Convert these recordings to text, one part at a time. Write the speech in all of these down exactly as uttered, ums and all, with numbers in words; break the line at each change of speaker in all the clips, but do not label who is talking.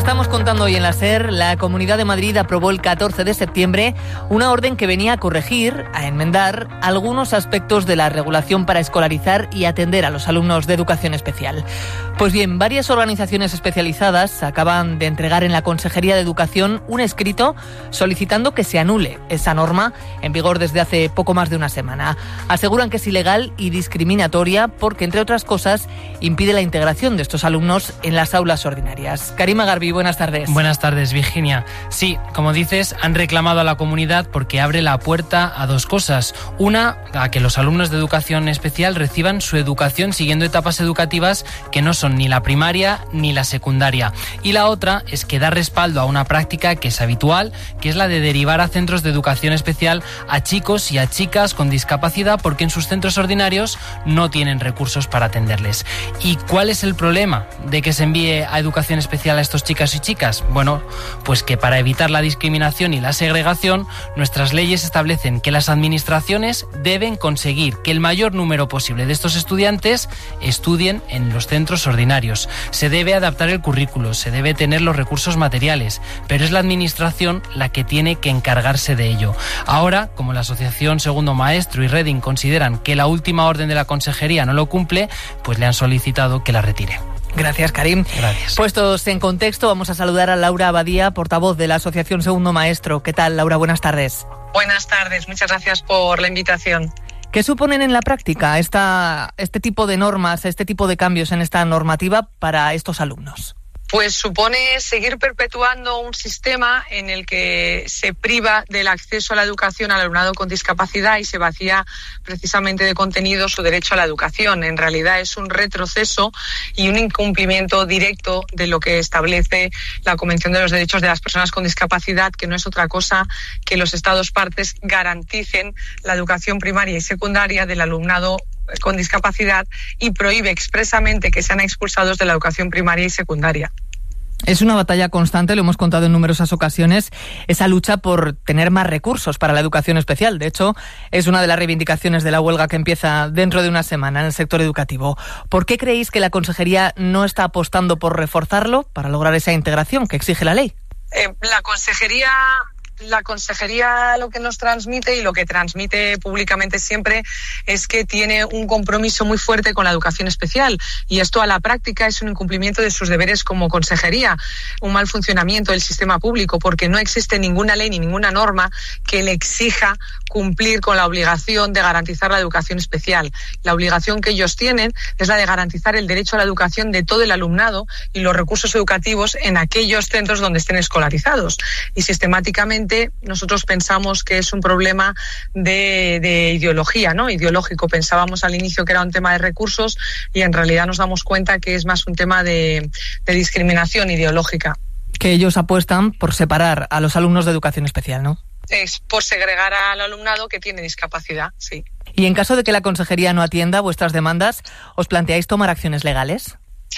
Estamos contando hoy en la SER, la Comunidad de Madrid aprobó el catorce de septiembre una orden que venía a corregir, a enmendar algunos aspectos de la regulación para escolarizar y atender a los alumnos de educación especial. Pues bien, varias organizaciones especializadas acaban de entregar en la Consejería de Educación un escrito solicitando que se anule esa norma en vigor desde hace poco más de una semana. Aseguran que es ilegal y discriminatoria porque, entre otras cosas, impide la integración de estos alumnos en las aulas ordinarias. Karima Garbi, buenas tardes.
Buenas tardes, Virginia. Sí, como dices, han reclamado a la comunidad porque abre la puerta a dos cosas. Una, a que los alumnos de educación especial reciban su educación siguiendo etapas educativas que no son ni la primaria ni la secundaria. Y la otra es que da respaldo a una práctica que es habitual, que es la de derivar a centros de educación especial a chicos y a chicas con discapacidad porque en sus centros ordinarios no tienen recursos para atenderles. ¿Y cuál es el problema de que se envíe a educación especial a estos chicos y chicas? Bueno, pues que para evitar la discriminación y la segregación, nuestras leyes establecen que las administraciones deben conseguir que el mayor número posible de estos estudiantes estudien en los centros ordinarios. Se debe adaptar el currículo, se debe tener los recursos materiales, pero es la administración la que tiene que encargarse de ello. Ahora, como la Asociación Segundo Maestro y Reding consideran que la última orden de la Consejería no lo cumple, pues le han solicitado que la retire.
Gracias, Karim.
Gracias.
Puestos en contexto, vamos a saludar a Laura Abadía, portavoz de la Asociación Segundo Maestro. ¿Qué tal, Laura? Buenas tardes.
Buenas tardes, muchas gracias por la invitación.
¿Qué suponen en la práctica esta, este tipo de normas, este tipo de cambios en esta normativa para estos alumnos?
Pues supone seguir perpetuando un sistema en el que se priva del acceso a la educación al alumnado con discapacidad y se vacía precisamente de contenido su derecho a la educación. En realidad es un retroceso y un incumplimiento directo de lo que establece la Convención de los Derechos de las Personas con Discapacidad, que no es otra cosa que los Estados partes garanticen la educación primaria y secundaria del alumnado con discapacidad y prohíbe expresamente que sean expulsados de la educación primaria y secundaria.
Es una batalla constante, lo hemos contado en numerosas ocasiones, esa lucha por tener más recursos para la educación especial. De hecho, es una de las reivindicaciones de la huelga que empieza dentro de una semana en el sector educativo. ¿Por qué creéis que la Consejería no está apostando por reforzarlo para lograr esa integración que exige la ley?
Eh, la Consejería... La Consejería lo que nos transmite y lo que transmite públicamente siempre es que tiene un compromiso muy fuerte con la educación especial y esto a la práctica es un incumplimiento de sus deberes como Consejería, un mal funcionamiento del sistema público porque no existe ninguna ley ni ninguna norma que le exija cumplir con la obligación de garantizar la educación especial. La obligación que ellos tienen es la de garantizar el derecho a la educación de todo el alumnado y los recursos educativos en aquellos centros donde estén escolarizados y sistemáticamente nosotros pensamos que es un problema de, de ideología, ¿no? Ideológico. Pensábamos al inicio que era un tema de recursos y en realidad nos damos cuenta que es más un tema de, de discriminación ideológica.
Que ellos apuestan por separar a los alumnos de educación especial, ¿no?
Es por segregar al alumnado que tiene discapacidad, sí.
Y en caso de que la Consejería no atienda vuestras demandas, ¿os planteáis tomar acciones legales?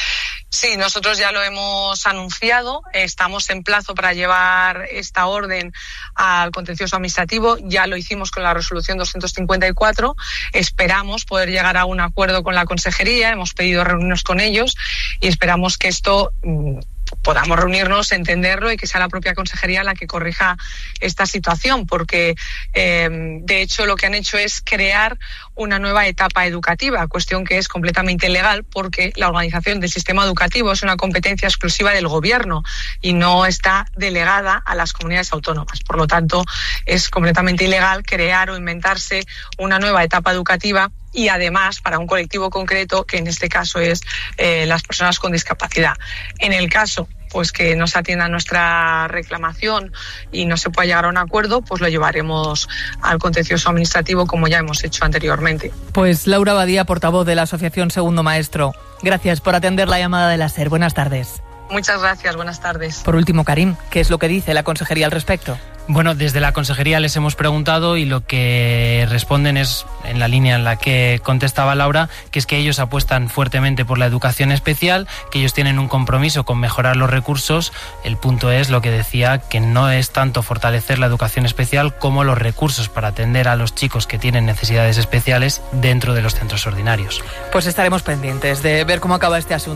Sí, nosotros ya lo hemos anunciado, estamos en plazo para llevar esta orden al contencioso administrativo, ya lo hicimos con la resolución doscientos cincuenta y cuatro, esperamos poder llegar a un acuerdo con la Consejería, hemos pedido reunirnos con ellos y esperamos que esto podamos reunirnos, entenderlo y que sea la propia Consejería la que corrija esta situación, porque eh, de hecho lo que han hecho es crear una nueva etapa educativa, cuestión que es completamente ilegal porque la organización del sistema educativo es una competencia exclusiva del Gobierno y no está delegada a las comunidades autónomas. Por lo tanto, es completamente ilegal crear o inventarse una nueva etapa educativa y además para un colectivo concreto, que en este caso es eh, las personas con discapacidad. En el caso pues que no se atienda nuestra reclamación y no se pueda llegar a un acuerdo, pues lo llevaremos al contencioso administrativo como ya hemos hecho anteriormente.
Pues Laura Abadía, portavoz de la Asociación Segundo Maestro. Gracias por atender la llamada de la SER. Buenas tardes.
Muchas gracias, buenas tardes.
Por último, Karim, ¿qué es lo que dice la Consejería al respecto?
Bueno, desde la Consejería les hemos preguntado y lo que responden es en la línea en la que contestaba Laura, que es que ellos apuestan fuertemente por la educación especial, que ellos tienen un compromiso con mejorar los recursos. El punto es lo que decía, que no es tanto fortalecer la educación especial como los recursos para atender a los chicos que tienen necesidades especiales dentro de los centros ordinarios.
Pues estaremos pendientes de ver cómo acaba este asunto.